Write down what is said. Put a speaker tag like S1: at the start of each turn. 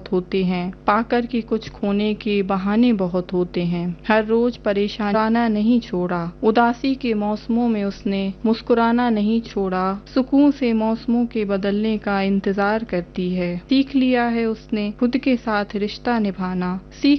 S1: बहुत होते हैं, पाकर के कुछ खोने के बहाने बहुत होते हैं। हर रोज परेशाना नहीं छोड़ा, उदासी के मौसमों में उसने मुस्कुराना नहीं छोड़ा, सुकून से मौसमों के बदलने का इंतजार करती है। सीख लिया है उसने खुद के साथ रिश्ता निभाना, सीख